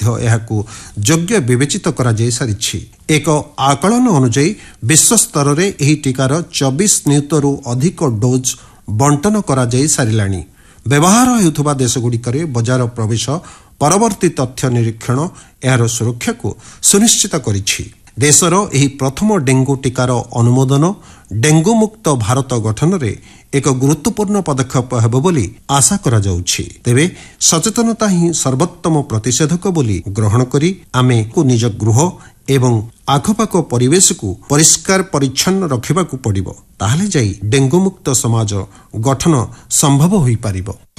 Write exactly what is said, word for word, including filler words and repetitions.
ଏହାକୁ ଯୋଗ୍ୟ ବିବେଚିତ କରାଯାଇ ସାରିଛି। ଏକ ଆକଳନ ଅନୁଯାୟୀ ବିଶ୍ୱ ସ୍ତରରେ ଏହି ଟିକାର ଚବିଶ ନିୟୁତରୁ ଅଧିକ ଡୋଜ୍ ବଣ୍ଟନ କରାଯାଇ ସାରିଲାଣି। ବ୍ୟବହାର ହେଉଥିବା ଦେଶଗୁଡ଼ିକରେ ବଜାର ପ୍ରବେଶ ପରବର୍ତ୍ତୀ ତଥ୍ୟ ନିରୀକ୍ଷଣ ଏହାର ସୁରକ୍ଷାକୁ ସୁନିଶ୍ଚିତ କରିଛି। ଦେଶର ଏହି ପ୍ରଥମ ଡେଙ୍ଗୁ ଟିକାର ଅନୁମୋଦନ ଡେଙ୍ଗୁ ମୁକ୍ତ ଭାରତ ଗଠନରେ ଏକ ଗୁରୁତ୍ୱପୂର୍ଣ୍ଣ ପଦକ୍ଷେପ ହେବ ବୋଲି ଆଶା କରାଯାଉଛି। ତେବେ ସଚେତନତା ହିଁ ସର୍ବୋତ୍ତମ ପ୍ରତିଷେଧକ ବୋଲି ଗ୍ରହଣ କରି ଆମେ ନିଜ ଗୃହ ଏବଂ ଆଖପାଖ ପରିବେଶକୁ ପରିଷ୍କାର ପରିଚ୍ଛନ୍ନ ରଖିବାକୁ ପଡ଼ିବ। ତାହେଲେ ଯାଇ ଡେଙ୍ଗୁ ମୁକ୍ତ ସମାଜ ଗଠନ ସମ୍ଭବ ହୋଇପାରିବ।